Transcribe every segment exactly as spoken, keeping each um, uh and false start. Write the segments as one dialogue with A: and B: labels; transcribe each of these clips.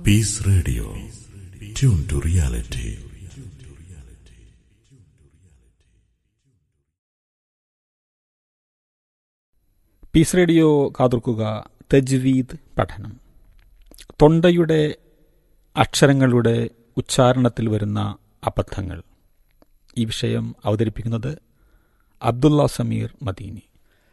A: Peace Radio. Tune to reality.
B: Piece radio കാതോർക്കുക തജ്വീദ് പഠനം. തൊണ്ടയുടെ അക്ഷരങ്ങളുടെ ഉച്ചാരണത്തിൽ വരുന്ന അബദ്ധങ്ങൾ. ഈ വിഷയം അവതരിപ്പിക്കുന്നത് അബ്ദുള്ള സമീർ മദീനി.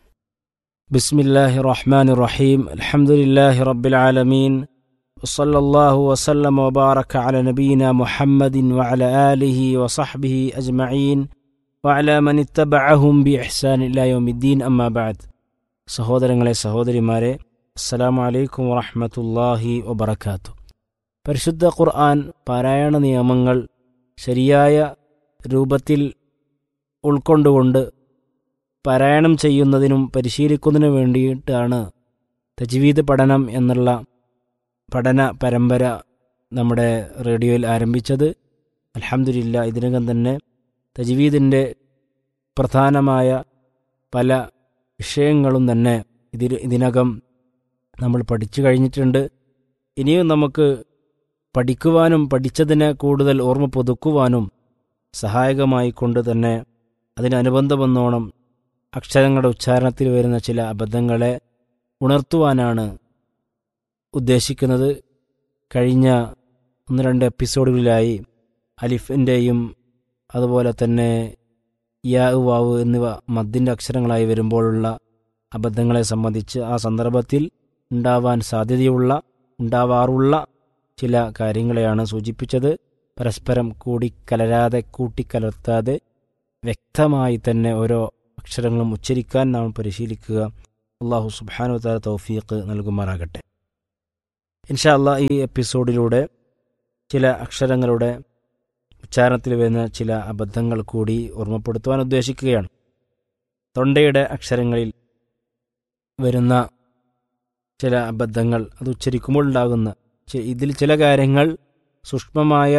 C: ബിസ്മില്ലാഹി റഹ്മാനി റഹീം. അൽഹംദുലില്ലാഹി റബ്ബിൽ ആലമീൻ. വസല്ലല്ലാഹു വസല്ലമ വബാറക അല നബീന മുഹമ്മദിൻ വഅല ആലിഹി വസഹ്ബിഹി അജ്മഈൻ വഅല മൻ ഇത്തബഅഹും ബിഇഹ്സാൻ ഇലാ യൗമിദ്ദീൻ. അമ്മാ ബഅദ്. സഹോദരങ്ങളെ, സഹോദരിമാരെ, അസ്സലാമു അലൈക്കും വറഹ്മത്തുള്ളാഹി വബറകാതുഹു. പരിശുദ്ധ ഖുർആൻ പാരായണ നിയമങ്ങൾ ശരിയായ രൂപത്തിൽ ഉൾക്കൊണ്ടുകൊണ്ട് പാരായണം ചെയ്യുന്നതിനും പരിശീലിക്കുന്നതിനും വേണ്ടിയിട്ടാണ് തജ്വീദ് പഠനം എന്നുള്ള പഠന പരമ്പര നമ്മുടെ റേഡിയോയിൽ ആരംഭിച്ചത്. അൽഹംദുലില്ലാ, ഇതിനകം തന്നെ തജ്വീദിൻ്റെ പ്രധാനമായ പല വിഷയങ്ങളും തന്നെ ഇതിൽ ഇതിനകം നമ്മൾ പഠിച്ചു കഴിഞ്ഞിട്ടുണ്ട്. ഇനിയും നമുക്ക് പഠിക്കുവാനും പഠിച്ചതിനെ കൂടുതൽ ഓർമ്മ പുതുക്കുവാനും സഹായകമായി കൊണ്ട് തന്നെ അതിനനുബന്ധമെന്നോണം അക്ഷരങ്ങളുടെ ഉച്ചാരണത്തിൽ വരുന്ന ചില അബദ്ധങ്ങളെ ഉണർത്തുവാനാണ് ഉദ്ദേശിക്കുന്നത്. കഴിഞ്ഞ ഒന്ന് രണ്ട് എപ്പിസോഡുകളിലായി അലിഫിൻ്റെയും അതുപോലെ തന്നെ യാ വാവ് എന്നിവ മദ്ദിൻ്റെ അക്ഷരങ്ങളായി വരുമ്പോഴുള്ള അബദ്ധങ്ങളെ സംബന്ധിച്ച് ആ സന്ദർഭത്തിൽ ഉണ്ടാവാൻ സാധ്യതയുള്ള ഉണ്ടാവാറുള്ള ചില കാര്യങ്ങളെയാണ് സൂചിപ്പിച്ചത്. പരസ്പരം കൂടിക്കലരാതെ കൂട്ടിക്കലർത്താതെ വ്യക്തമായി തന്നെ ഓരോ അക്ഷരങ്ങളും ഉച്ചരിക്കാൻ നാം പരിശീലിക്കുക. അല്ലാഹു സുബ്ഹാനഹു വ തആല തൗഫീഖ് നൽകുമാറാകട്ടെ. ഇൻഷാ അല്ലാഹ്, ഈ എപ്പിസോഡിലൂടെ ചില അക്ഷരങ്ങളുടെ ഉച്ചാരണത്തിൽ വരുന്ന ചില അബദ്ധങ്ങൾ കൂടി ഓർമ്മപ്പെടുത്തുവാൻ ഉദ്ദേശിക്കുകയാണ്. തൊണ്ടയുടെ അക്ഷരങ്ങളിൽ വരുന്ന ചില അബദ്ധങ്ങൾ, അത് ഉച്ചരിക്കുമ്പോൾ ഉണ്ടാകുന്ന ഇതിൽ ചില കാര്യങ്ങൾ സൂക്ഷ്മമായ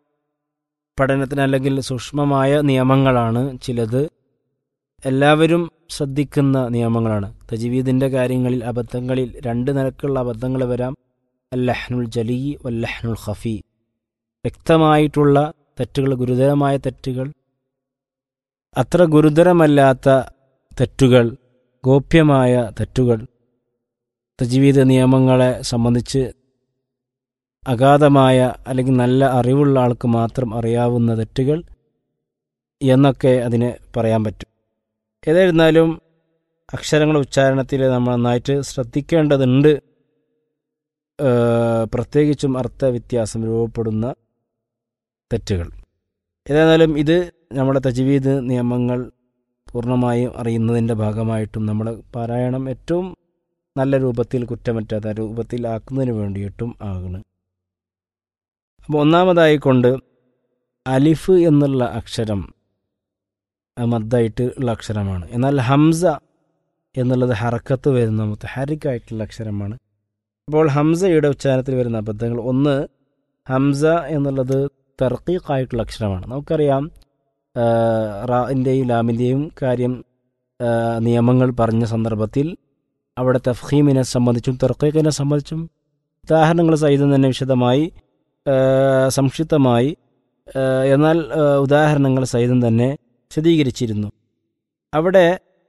C: പഠനത്തിന് അല്ലെങ്കിൽ സൂക്ഷ്മമായ നിയമങ്ങളാണ്. ചിലത് എല്ലാവരും ശ്രദ്ധിക്കുന്ന നിയമങ്ങളാണ്. തജ്വീദിൻ്റെ കാര്യങ്ങളിൽ അബദ്ധങ്ങളിൽ രണ്ട് നിരക്കുള്ള അബദ്ധങ്ങൾ വരാം. അല്ലഹ്നുൽ ജലി വല്ലഹ്നുൽ ഖഫി. വ്യക്തമായിട്ടുള്ള തെറ്റുകൾ, ഗുരുതരമായ തെറ്റുകൾ, അത്ര ഗുരുതരമല്ലാത്ത തെറ്റുകൾ, ഗോപ്യമായ തെറ്റുകൾ, തജ്വീദ് നിയമങ്ങളെ സംബന്ധിച്ച് അഗാധമായ അല്ലെങ്കിൽ നല്ല അറിവുള്ള ആൾക്ക് മാത്രം അറിയാവുന്ന തെറ്റുകൾ എന്നൊക്കെ അതിനെ പറയാൻ പറ്റും. ഏതായിരുന്നാലും അക്ഷരങ്ങളുടെ ഉച്ചാരണത്തിൽ നമ്മൾ നന്നായിട്ട് ശ്രദ്ധിക്കേണ്ടതുണ്ട്. പ്രത്യേകിച്ചും അർത്ഥവ്യത്യാസം രൂപപ്പെടുന്ന തെറ്റുകൾ. ഏതായാലും ഇത് നമ്മുടെ തജ്വീദ് നിയമങ്ങൾ പൂർണ്ണമായും അറിയുന്നതിൻ്റെ ഭാഗമായിട്ടും നമ്മുടെ പാരായണം ഏറ്റവും നല്ല രൂപത്തിൽ, കുറ്റമറ്റാത്ത രൂപത്തിൽ ആക്കുന്നതിന് വേണ്ടിയിട്ടും ആകണം. അപ്പോൾ ഒന്നാമതായിക്കൊണ്ട് അലിഫ് എന്നുള്ള അക്ഷരം മദ്ദായിട്ട് ഉള്ള അക്ഷരമാണ്. എന്നാൽ ഹംസ എന്നുള്ളത് ഹറക്കത്ത് വരുന്ന മുത്തഹരിക്കായിട്ടുള്ള അക്ഷരമാണ്. അപ്പോൾ ഹംസയുടെ ഉച്ചാരണത്തിൽ വരുന്ന അബദ്ധങ്ങൾ: ഒന്ന്, ഹംസ എന്നുള്ളത് തർക്കീഖായിട്ടുള്ള അക്ഷരമാണ്. നമുക്കറിയാം റാഇൻ്റെയും ലാമിൻ്റെയും കാര്യം നിയമങ്ങൾ പറഞ്ഞ സന്ദർഭത്തിൽ അവിടെ തഫ്ഖീമിനെ സംബന്ധിച്ചും തർക്കീഖിനെ സംബന്ധിച്ചും ഉദാഹരണങ്ങൾ സഹിതം തന്നെ വിശദമായി സംക്ഷിപ്തമായി എന്നാൽ ഉദാഹരണങ്ങൾ സഹിതം തന്നെ വിശദീകരിച്ചിരുന്നു. അവിടെ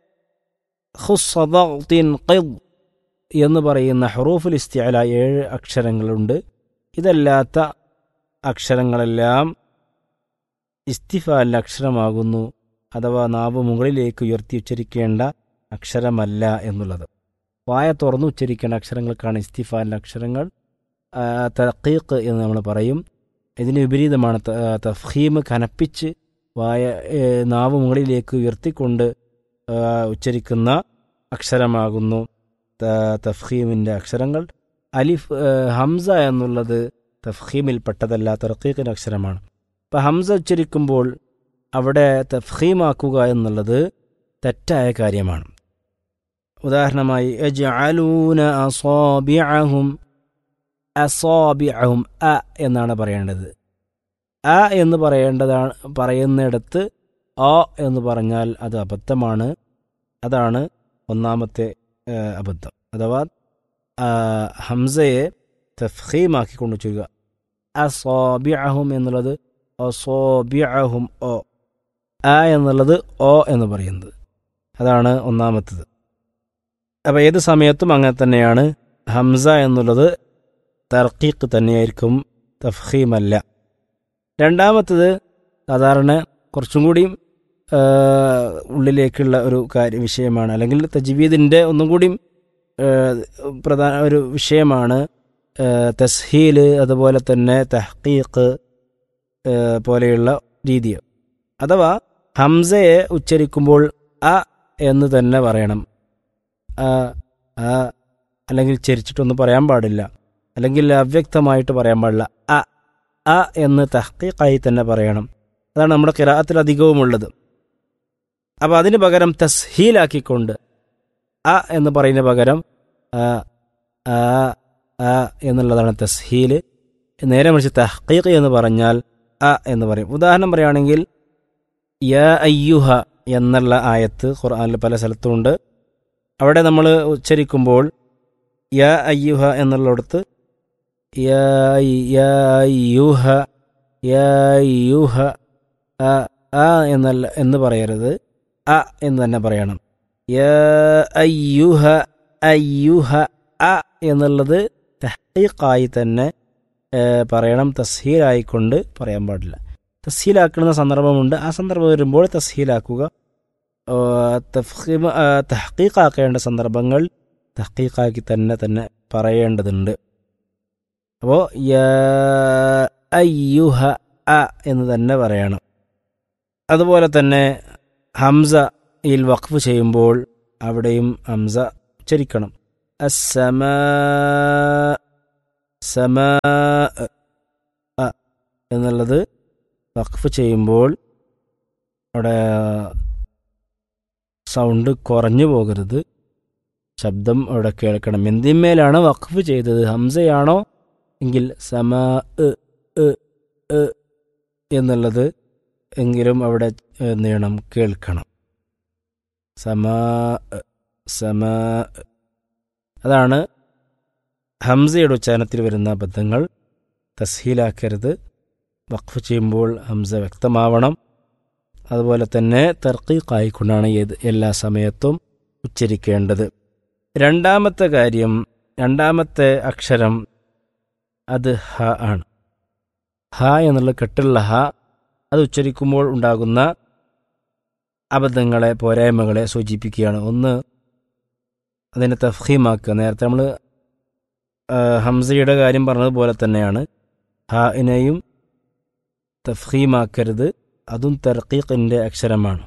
C: ഖുസ്സദഖ്തിൻ ഖിദ് എന്ന് പറയുന്ന ഹുറൂഫുൽ ഇസ്തിഅല ഏഴ് അക്ഷരങ്ങളുണ്ട്. ഇതല്ലാത്ത അക്ഷരങ്ങളെല്ലാം ഇസ്തിഫാലിൻ്റെ അക്ഷരമാകുന്നു, അഥവാ നാവ് മുകളിലേക്ക് ഉയർത്തി ഉച്ചരിക്കേണ്ട അക്ഷരമല്ല എന്നുള്ളത്. വായ തുറന്ന് ഉച്ചരിക്കേണ്ട അക്ഷരങ്ങൾക്കാണ് ഇസ്തിഫാലിൻ്റെ അക്ഷരങ്ങൾ. തർക്കീഖ് എന്ന് നമ്മൾ പറയും. ഇതിന് വിപരീതമാണ് തഫ്ഖീം, കനപ്പിച്ച് വായ നാവ് മുകളിലേക്ക് ഉയർത്തിക്കൊണ്ട് ഉച്ചരിക്കുന്ന അക്ഷരമാകുന്നു തഫ്ഖീമിൻ്റെ അക്ഷരങ്ങൾ. അലിഫ് ഹംസ എന്നുള്ളത് തഫ്ഖീമിൽപ്പെട്ടതല്ല, തർക്കീഖിൻ്റെ അക്ഷരമാണ്. അപ്പം ഹംസ ഉച്ചരിക്കുമ്പോൾ അവിടെ തഫ്ഖീമാക്കുക എന്നുള്ളത് തെറ്റായ കാര്യമാണ്. ഉദാഹരണമായി യജ്അലൂന അസാബിഅഹും, അസാബിഅഹും അ എന്നാണ് പറയേണ്ടത്. അ എന്ന് പറയേണ്ടതാണ്. പറയുന്നിടത്ത് അ എന്ന് പറഞ്ഞാൽ അത് അബദ്ധമാണ്. അതാണ് ഒന്നാമത്തെ അബദ്ധം. അഥവാ ഹംസയെ തഫ്ഖീമാക്കിക്കൊണ്ട് ഉച്ചരിക്കുക. അസ്വാബിഅഹും എന്നുള്ളത് അസ്വാബിഅഹും ഓ, ആ എന്നുള്ളത് ഓ എന്ന് പറയുന്നത്. അതാണ് ഒന്നാമത്തത്. അപ്പോൾ ഏത് സമയത്തും അങ്ങനെ തന്നെയാണ്. ഹംസ എന്നുള്ളത് തർക്കീഖ് തന്നെയായിരിക്കും, തഫ്ഖീമല്ല. രണ്ടാമത്തത് സാധാരണ കുറച്ചും കൂടിയും ഉള്ളിലേക്കുള്ള ഒരു കാര്യ വിഷയമാണ്, അല്ലെങ്കിൽ തജ്വീദിൻ്റെ ഒന്നും കൂടിയും പ്രധാന ഒരു വിഷയമാണ് തസ്ഹീൽ, അതുപോലെ തന്നെ തഹ്ഖീഖ് പോലെയുള്ള രീതി. അഥവാ ഹംസയെ ഉച്ചരിക്കുമ്പോൾ അ എന്ന് തന്നെ പറയണം. ആ ആ അല്ലെങ്കിൽ ചരിച്ചിട്ടൊന്നും പറയാൻ പാടില്ല, അല്ലെങ്കിൽ അവ്യക്തമായിട്ട് പറയാൻ പാടില്ല. അ അ എന്ന് തഹ്ഖീഖായി തന്നെ പറയണം. അതാണ് നമ്മുടെ ഖിറാഅത്തിൽ അധികവുമുള്ളത്. അപ്പോൾ അതിന് പകരം തസ്ഹീലാക്കിക്കൊണ്ട് അ എന്ന് പറയുന്ന പകരം ആ ആ ആ എന്നുള്ളതാണ് തസ്ഹീൽ. നേരെ മറിച്ച് തഹ്ഖീഖ് എന്ന് പറഞ്ഞാൽ അ എന്ന് പറയും. ഉദാഹരണം പറയുകയാണെങ്കിൽ യാ അയ്യുഹ എന്നുള്ള ആയത്ത് ഖുർആനിൽ പല സ്ഥലത്തുമുണ്ട്. അവിടെ നമ്മൾ ഉച്ചരിക്കുമ്പോൾ യാ അയ്യുഹ എന്നുള്ളിടത്ത് യാ യാ അയ്യുഹ യാ അയ്യുഹ അ ആ എന്നല്ല എന്ന് പറയരുത്, അ എന്ന് തന്നെ പറയണം. യാ അയ്യുഹ അയ്യുഹ അ എന്നുള്ളത് തഹ്ഖീഖായി തന്നെ പറയണം, തസ്ഹീലായിക്കൊണ്ട് പറയാൻ പാടില്ല. തസ്ഹീലാക്കുന്ന സന്ദർഭമുണ്ട്, ആ സന്ദർഭം വരുമ്പോൾ തസ്ഹീലാക്കുക. തഫ്ഖീം തഹ്ഖീഖാക്കേണ്ട സന്ദർഭങ്ങൾ തഹ്ഖീഖാക്കി തന്നെ തന്നെ പറയേണ്ടതുണ്ട്. അപ്പോൾ യാ അയ്യുഹ അ എന്ന് തന്നെ പറയണം. അതുപോലെ തന്നെ ഹംസ യിൽ വഖഫ് ചെയ്യുമ്പോൾ അവിടെയും ഹംസ ഉച്ചരിക്കണം. അസ്സമാ സമാ അ എന്നുള്ളത് വഖഫ് ചെയ്യുമ്പോൾ അവിടെ സൗണ്ട് കുറഞ്ഞു പോകരുത്, ശബ്ദം അവിടെ കേൾക്കണം. എന്തിന്മേലാണ് വഖഫ് ചെയ്തത്, ഹംസയാണോ എങ്കിൽ സമാ എന്നുള്ളത് എങ്കിലും അവിടെ നീളം കേൾക്കണം. സമാ സമാ അതാണ് ഹംസയുടെ ഉച്ചാരണത്തിൽ വരുന്ന അബദ്ധങ്ങൾ. തസ്ഹീലാക്കരുത്, വഖഫ് ചെയ്യുമ്പോൾ ഹംസ വ്യക്തമാവണം. അതുപോലെ തന്നെ തർക്കീഖായിക്കൊണ്ടാണ് ഏത് എല്ലാ സമയത്തും ഉച്ചരിക്കേണ്ടത്. രണ്ടാമത്തെ കാര്യം, രണ്ടാമത്തെ അക്ഷരം അത് ഹ ആണ്. ഹ എന്നുള്ള കെട്ടുള്ള ഹ, അത് ഉച്ചരിക്കുമ്പോൾ ഉണ്ടാകുന്ന അബദ്ധങ്ങളെ, പോരായ്മകളെ സൂചിപ്പിക്കുകയാണ്. ഒന്ന്, അതിനെ തഫ്ഖീമാക്കുക. നേരത്തെ നമ്മൾ ഹംസയുടെ കാര്യം പറഞ്ഞതുപോലെ തന്നെയാണ്. ഹാഇനെയും തഫ്ഖീമാക്കരുത്, അതും തർക്കീഖിൻ്റെ അക്ഷരമാണ്.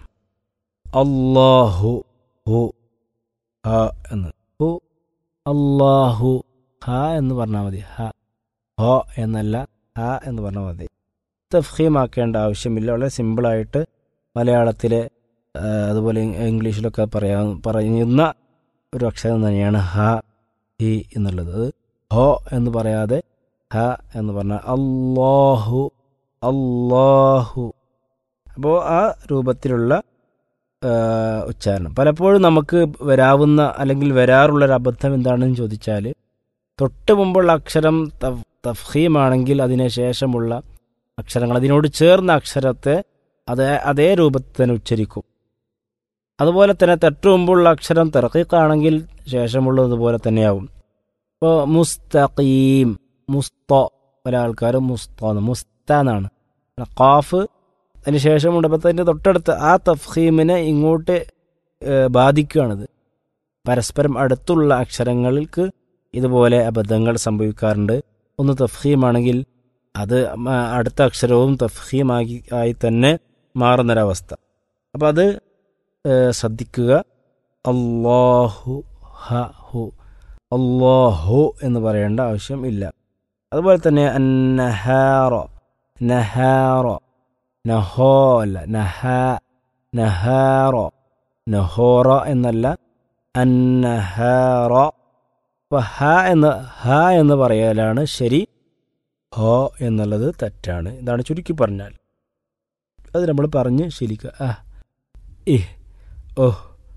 C: അല്ലാഹു ഹു ഹ എന്ന് ഹു അല്ലാഹു ഹ എന്ന് പറഞ്ഞാൽ മതി. ഹ ഹോ എന്നല്ല, ഹ എന്ന് പറഞ്ഞാൽ മതി. തഫ്ഖീമാക്കേണ്ട ആവശ്യമില്ല. വളരെ സിമ്പിളായിട്ട് മലയാളത്തിലെ അതുപോലെ ഇംഗ്ലീഷിലൊക്കെ പറയാ പറയുന്ന ഒരു അക്ഷരം തന്നെയാണ് ഹ ഹി എന്നുള്ളത്. അത് ഹോ എന്ന് പറയാതെ ഹ എന്ന് പറഞ്ഞാൽ അല്ലാഹു അല്ലാഹു. അപ്പോൾ ആ രൂപത്തിലുള്ള ഉച്ചാരണം. പലപ്പോഴും നമുക്ക് വരാവുന്ന അല്ലെങ്കിൽ വരാറുള്ളൊരു അബദ്ധം എന്താണെന്ന് ചോദിച്ചാൽ, തൊട്ട് മുമ്പുള്ള അക്ഷരം തഫ്ഖീമാണെങ്കിൽ അതിന് ശേഷമുള്ള അക്ഷരങ്ങൾ, അതിനോട് ചേർന്ന അക്ഷരത്തെ അതേ അതേ രൂപത്തിൽ തന്നെ ഉച്ചരിക്കും. അതുപോലെ തന്നെ തൊട്ട് മുമ്പുള്ള അക്ഷരം തർക്കീഖാണെങ്കിൽ ശേഷമുള്ളതുപോലെ തന്നെയാവും. ഇപ്പോൾ മുസ്തഖീം, മുസ്ത, പല ആൾക്കാരും മുസ്ത മുസ്ത എന്നാണ്. ഖാഫ് അതിന് ശേഷമുണ്ട്. അപ്പം അതിൻ്റെ തൊട്ടടുത്ത് ആ തഫ്ഖീമിനെ ഇങ്ങോട്ട് ബാധിക്കുകയാണിത്. പരസ്പരം അടുത്തുള്ള അക്ഷരങ്ങൾക്ക് ഇതുപോലെ അബദ്ധങ്ങൾ സംഭവിക്കാറുണ്ട്. ഒന്ന് തഫ്ഖീമാണെങ്കിൽ അത് അടുത്ത അക്ഷരവും തഫ്ഖീമായി ആയി തന്നെ മാറുന്നൊരവസ്ഥ. അപ്പം അത് ശ്രദ്ധിക്കുക. അല്ലാഹു ഹ ഹു, അല്ലാഹു എന്ന് പറയേണ്ട ആവശ്യം ഇല്ല. അതുപോലെ തന്നെ അന്നഹാറ, നഹാറ, നഹോ അല്ല, നഹ നഹാറ, നഹോറ എന്നല്ല, അന്നഹാറ. അപ്പം ഹ എന്ന് ഹ എന്ന് പറയലാണ് ശരി, ഹോ എന്നുള്ളത് തെറ്റാണ്. ഇതാണ് ചുരുക്കി പറഞ്ഞാൽ. അത് നമ്മൾ പറഞ്ഞ് ശീലിക്കുക. അ ഇ ഓ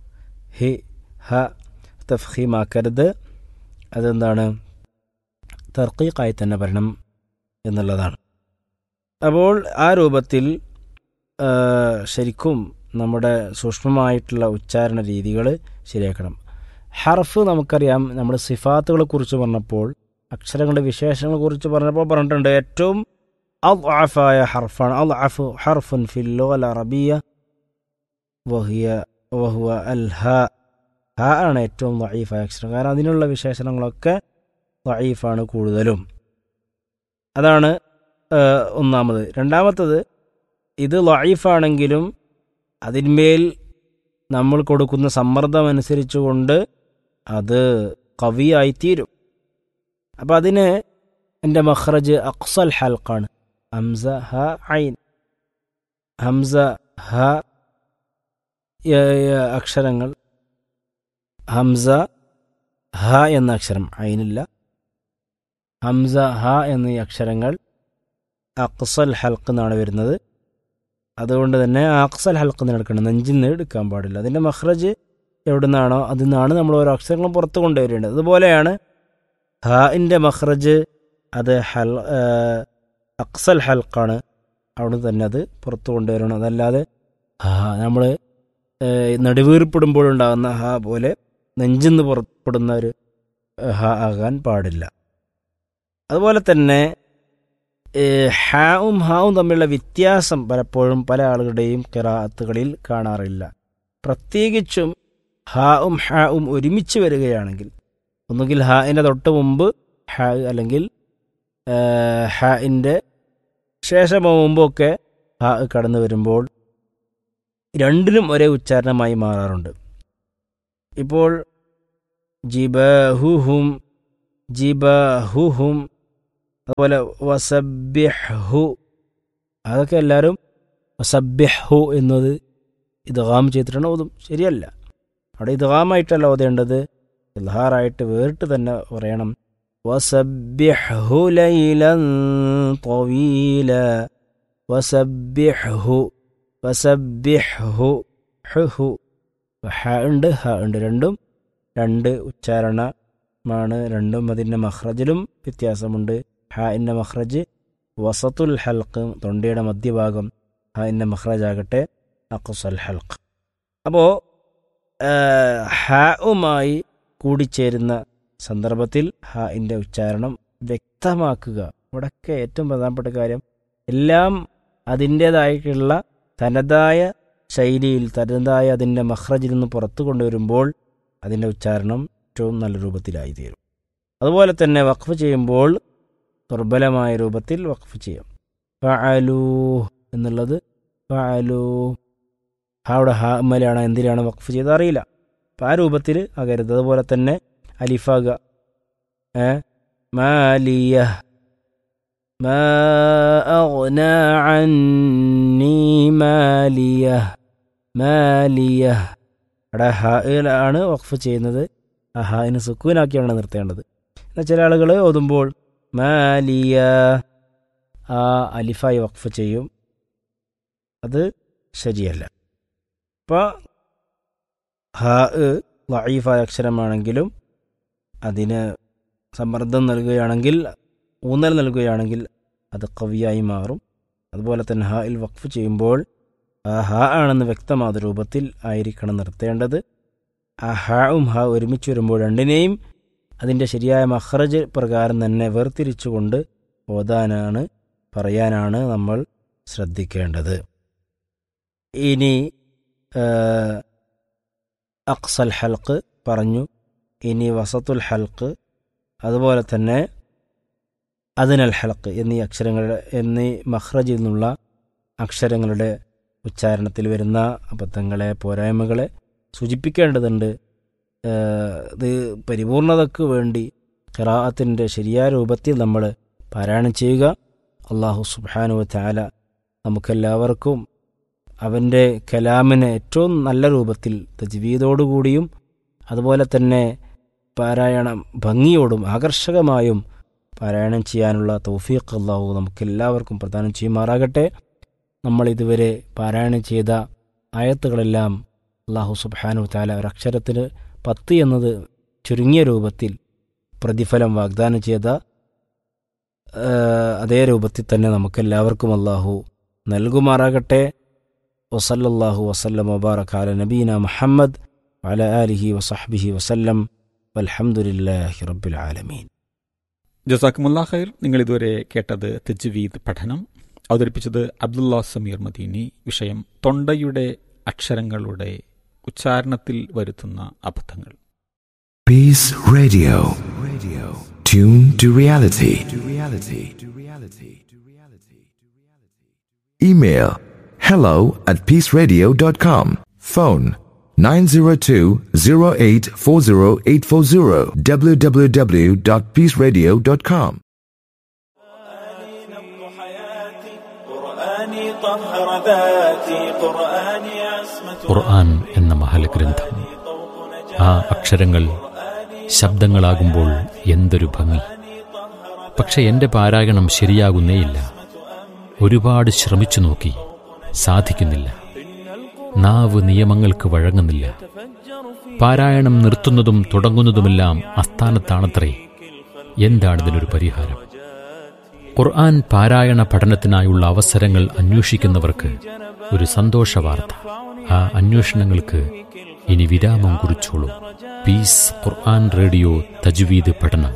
C: ഹി ഹ തഫ്ഖീമാക്കരുത്. അതെന്താണ്, തർക്കീഖായി തന്നെ വരണം എന്നുള്ളതാണ്. അപ്പോൾ ആ രൂപത്തിൽ ശരിക്കും നമ്മുടെ സൂക്ഷ്മമായിട്ടുള്ള ഉച്ചാരണ രീതികൾ ശരിയാക്കണം. ഹർഫ് നമുക്കറിയാം, നമ്മൾ സിഫാത്തുകളെ കുറിച്ച് പറഞ്ഞപ്പോൾ, അക്ഷരങ്ങളുടെ വിശേഷങ്ങളെ കുറിച്ച് പറഞ്ഞപ്പോൾ പറഞ്ഞിട്ടുണ്ട് ഏറ്റവും അദ്അഫായ ഹർഫാണ് അദ്അഫു ഹർഫുൻ ഫിൽ ലുഗൽ അറബിയ്യ വഹിയ വഹുവ അൽ ഹ. ഹ ആണ് ഏറ്റവും ദഈഫായ അക്ഷരം. കാരണം അതിനുള്ള വിശേഷണങ്ങളൊക്കെ ദഈഫാണ് കൂടുതലും. അതാണ് ഒന്നാമത്. രണ്ടാമത്തത്, ഇത് ദഈഫാണെങ്കിലും അതിന്മേൽ നമ്മൾ കൊടുക്കുന്ന സമ്മർദ്ദമനുസരിച്ച് കൊണ്ട് അത് ഖവിയായിത്തീരും. അപ്പം അതിന് എൻ്റെ മഖ്റജ് അഖ്സൽ ഹൽഖാണ്. ഹംസ ഹ ഐൻ. ഹംസ ഹ അക്ഷരങ്ങൾ, ഹംസ ഹ എന്ന അക്ഷരം, ഐനില്ല, ഹംസ ഹ എന്നീ അക്ഷരങ്ങൾ അഖ്സൽ ഹൽഖ് എന്നാണ് വരുന്നത്. അതുകൊണ്ട് തന്നെ അഖ്സൽ ഹൽഖ് എന്ന് എടുക്കണം, നെഞ്ചിൽ നിന്ന് എടുക്കാൻ പാടില്ല. അതിൻ്റെ മഖ്റജ് എവിടെ നിന്നാണോ അതിൽ നിന്നാണ് നമ്മൾ ഓരോ അക്ഷരങ്ങളും പുറത്ത് കൊണ്ടുവരേണ്ടത്. അതുപോലെയാണ് ഹാഇൻ്റെ മഖ്റജ്, അത് ഹൽ അഖ്സൽ ഹൽഖാണ്, അവിടെ തന്നെ അത് പുറത്ത് കൊണ്ടുവരണം. അതല്ലാതെ ഹാ നമ്മൾ നെടുവീർപ്പിടുമ്പോഴുണ്ടാകുന്ന ഹാ പോലെ നെഞ്ചിൽ നിന്ന് പുറപ്പെടുന്ന ഒരു ഹ ആകാൻ പാടില്ല. അതുപോലെ തന്നെ ഹാവും ഹാവും തമ്മിലുള്ള വ്യത്യാസം പലപ്പോഴും പല ആളുകളുടെയും ഖിറാഅത്തുകളിൽ കാണാറില്ല. പ്രത്യേകിച്ചും ഹാവും ഹാവും ഒരുമിച്ച് വരികയാണെങ്കിൽ, ഒന്നുകിൽ ഹാഇൻ്റെ തൊട്ട് മുമ്പ് ഹാ അല്ലെങ്കിൽ ഹാഇൻ്റെ ശേഷമോ മുമ്പൊക്കെ ഹാ കടന്നു വരുമ്പോൾ രണ്ടിനും ഒരേ ഉച്ചാരണമായി മാറാറുണ്ട്. ഇപ്പോൾ ജിബഹുഹും ജിബഹുഹും, അതുപോലെ വസബ്ബിഹു, അതൊക്കെ എല്ലാവരും വസബ്ബിഹു എന്നത് ഇദ്ഗാം ചെയ്തിട്ടാണ് ഓതും. ശരിയല്ല, അവിടെ ഇദ്ഗാമായിട്ടല്ല ഓതേണ്ടത്, ഇൽഹാറായിട്ട് വേറിട്ട് തന്നെ പറയണം. വസബ്ബിഹു ലൈലൻ ത്വീല, വസബ്ബിഹു വസബ്ബിഹു ഹു. ഹ ഉണ്ട് ഹ ഉണ്ട്, രണ്ടും രണ്ട് ഉച്ചാരണമാണ്. രണ്ടും അതിൻ്റെ മഖ്റജിലും വ്യത്യാസമുണ്ട്. ഹാഇൻ്റെ മഖ്റജ് വസത്തുൽ ഹൽഖ്, തൊണ്ടയുടെ മധ്യഭാഗം. ഹാഇൻ്റെ മഖ്റജാകട്ടെ അഖ്സൽ ഹൽഖ്. അപ്പോൾ ഹാഉമായി കൂടിച്ചേരുന്ന സന്ദർഭത്തിൽ ഹാഇൻ്റെ ഉച്ചാരണം വ്യക്തമാക്കുക. ഇവിടെയൊക്കെ ഏറ്റവും പ്രധാനപ്പെട്ട കാര്യം, എല്ലാം അതിൻ്റേതായിട്ടുള്ള തനതായ ശൈലിയിൽ തനതായ അതിൻ്റെ മഖ്റജിൽ നിന്ന് പുറത്തു കൊണ്ടുവരുമ്പോൾ അതിൻ്റെ ഉച്ചാരണം ഏറ്റവും നല്ല രൂപത്തിലായി തീരും. അതുപോലെ തന്നെ വഖഫ് ചെയ്യുമ്പോൾ ദുർബലമായ രൂപത്തിൽ വഖഫ് ചെയ്യാം. ഫഅലൂ എന്നുള്ളത് ഫഅലൂ, അവിടെ ഹാ മലാണ്, എന്തിനാണ് വഖഫ് ചെയ്ത് അറിയില്ല. അപ്പം ആ രൂപത്തിൽ ആകരുത്. അതുപോലെ തന്നെ അലിഫാക, മാലിയ മാ അഗ്നാ അന്നീ മാലിയ മാലിയ, അവിടെ ഹായിലാണ് വഖഫ് ചെയ്യുന്നത്. ആ ഹായിന് സുക്കൂനാക്കിയാണ് നിർത്തേണ്ടത്. എന്നാൽ ചില ആളുകൾ ഓതുമ്പോൾ മാലിയ ആ അലിഫായി വഖഫ് ചെയ്യും, അത് ശരിയല്ല. അപ്പോൾ ഹാ ദഈഫായ അക്ഷരമാണെങ്കിലും അതിന് സമ്മർദ്ദം നൽകുകയാണെങ്കിൽ, ഊന്നൽ നൽകുകയാണെങ്കിൽ അത് ഖവിയായി മാറും. അതുപോലെ തന്നെ ഹായിൽ വഖഫ് ചെയ്യുമ്പോൾ ആ ഹാ ആണെന്ന് വ്യക്തമാകുന്ന രൂപത്തിൽ ആയിരിക്കണം നിർത്തേണ്ടത്. ആ ഹാവും ഹാ ഒരുമിച്ച് വരുമ്പോൾ രണ്ടിനെയും അതിൻ്റെ ശരിയായ മഖ്റജ് പ്രകാരം തന്നെ വേർതിരിച്ചുകൊണ്ട് ഓതാനാണ്, പറയാനാണ് നമ്മൾ ശ്രദ്ധിക്കേണ്ടത്. ഇനി അഖ്സൽ ഹൽഖ് പറഞ്ഞു, ഇനി വസത്തുൽ ഹൽഖ്, അതുപോലെ തന്നെ അദ്നൽ ഹൽഖ് എന്നീ അക്ഷരങ്ങളുടെ എന്നീ മഖ്റജിൽ നിന്നുള്ള അക്ഷരങ്ങളുടെ ഉച്ചാരണത്തിൽ വരുന്ന അബദ്ധങ്ങളെ, പോരായ്മകളെ സൂചിപ്പിക്കേണ്ടതുണ്ട്. ഇത് പരിപൂർണതയ്ക്ക് വേണ്ടി ഖിറാഅത്തിൻ്റെ ശരിയായ രൂപത്തിൽ നമ്മൾ പാരായണം ചെയ്യുക. അല്ലാഹു സുബ്ഹാനഹു വ തആല നമുക്കെല്ലാവർക്കും അവൻ്റെ കലാമിനെ ഏറ്റവും നല്ല രൂപത്തിൽ തജ്വീദോടുകൂടിയും അതുപോലെ തന്നെ പാരായണം ഭംഗിയോടും ആകർഷകമായും പാരായണം ചെയ്യാനുള്ള തൗഫീഖ് അല്ലാഹു നമുക്കെല്ലാവർക്കും പ്രദാനം ചെയ്യുമാറാകട്ടെ. നമ്മൾ ഇതുവരെ പാരായണം ചെയ്ത ആയത്തുകളെല്ലാം അല്ലാഹു സുബ്ഹാനഹു വ തആല ഒരക്ഷരത്തിന് പത്ത് എന്നത് ചുരുങ്ങിയ രൂപത്തിൽ പ്രതിഫലം വാഗ്ദാനം ചെയ്ത അതേ രൂപത്തിൽ തന്നെ നമുക്കെല്ലാവർക്കും അള്ളാഹു നൽകുമാറാകട്ടെ. വസല്ലല്ലാഹു വസല്ലം വബാറക അല നബീന മുഹമ്മദ് വഅല ആലിഹി വസഹ്ബിഹി വസല്ലം വൽഹംദുലില്ലാഹി റബ്ബിൽ ആലമീൻ.
B: ജസാക്കുമുല്ലാ ഖൈർ. നിങ്ങൾ ഇതുവരെ കേട്ടത് തജ്വീദ് പഠനം. അവതരിപ്പിച്ചത് അബ്ദുല്ലാ സമീർ മദീനി. വിഷയം തൊണ്ടയുടെ അക്ഷരങ്ങളുടെ ഉച്ചാരണത്തിൽ വരുത്തുന്ന അബദ്ധങ്ങൾ.
D: Peace Radio. Radio. Tune to reality. To reality. To reality. To reality. Email hello at peaceradio dot com. Phone nine zero two zero eight four zero eight four zero. w w w dot peace radio dot com.
E: ഖുർആൻ എന്ന മഹൽഗ്രന്ഥം, ആ അക്ഷരങ്ങൾ ശബ്ദങ്ങളാകുമ്പോൾ എന്തൊരു ഭംഗി! പക്ഷെ എൻ്റെ പാരായണം ശരിയാകുന്നേയില്ല. ഒരുപാട് ശ്രമിച്ചു നോക്കി, സാധിക്കുന്നില്ല. നാവ് നിയമങ്ങൾക്ക് വഴങ്ങുന്നില്ല. പാരായണം നിർത്തുന്നതും തുടങ്ങുന്നതുമെല്ലാം അസ്ഥാനത്താണത്രേ. എന്താണിതിനൊരു പരിഹാരം? ഖുർആൻ പാരായണ പഠനത്തിനായുള്ള അവസരങ്ങൾ അന്വേഷിക്കുന്നവർക്ക് ഒരു സന്തോഷ വാർത്ത. ആ അന്വേഷണങ്ങൾക്ക് ഇനി വിരാമം കുറിച്ചോളൂ. പീസ് ഖുർആൻ റേഡിയോ തജ്വീദ് പഠനം.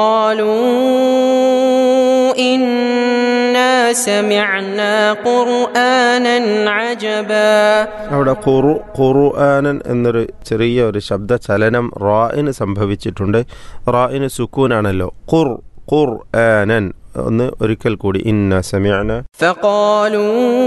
F: അവിടെ ഖുറു ഖുർആനൻ എന്നൊരു ചെറിയ ഒരു ശബ്ദ ചലനം റായിന് സംഭവിച്ചിട്ടുണ്ട്. റായിന് സുക്കൂനാണല്ലോ. ഖുർ ഖുർആനൻ. ഒന്ന് ഒരിക്കൽ കൂടി, ഇന്ന സമിഅന
G: ഫഖാലൂ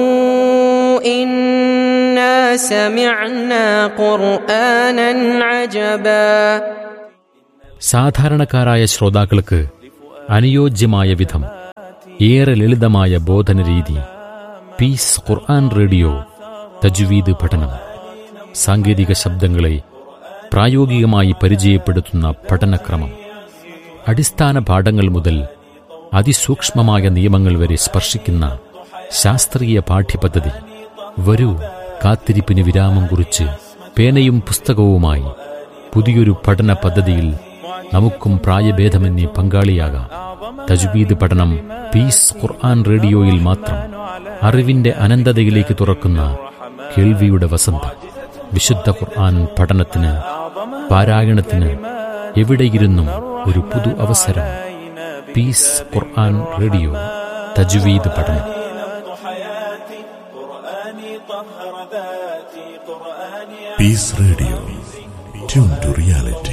G: ഇന്നാ സമിഅനാ ഖുർആനൻ അജബാ.
E: സാധാരണക്കാരായ ശ്രോതാക്കൾക്ക് അനുയോജ്യമായ വിധം ഏറെ ലളിതമായ ബോധന രീതി. പീസ് ഖുർആൻ റേഡിയോ തജ്വീദ് പഠനം. സാങ്കേതിക ശബ്ദങ്ങളെ പ്രായോഗികമായി പരിചയപ്പെടുത്തുന്ന പഠനക്രമം. അടിസ്ഥാന പാഠങ്ങൾ മുതൽ അതിസൂക്ഷ്മമായ നിയമങ്ങൾ വരെ സ്പർശിക്കുന്ന ശാസ്ത്രീയ പാഠ്യപദ്ധതി. വരൂ, കാത്തിരിപ്പിന് വിരാമം കുറിച്ച് പേനയും പുസ്തകവുമായി പുതിയൊരു പഠന പദ്ധതിയിൽ നമുക്കും പ്രായഭേദമന്യേ പങ്കാളിയാകാം. തജ്വീദ് പഠനം പീസ് ഖുർആൻ റേഡിയോയിൽ മാത്രം. അറിവിന്റെ അനന്തതയിലേക്ക് തുറക്കുന്ന കേൾവിയുടെ വസന്തം. വിശുദ്ധ ഖുർആൻ പഠനത്തിന്, പാരായണത്തിന് എവിടെയിരുന്നും ഒരു പുതു അവസരം. പീസ് ഖുർആൻ റേഡിയോ തജ്വീദ് പഠനം.
A: Peace Radio. Tune to reality.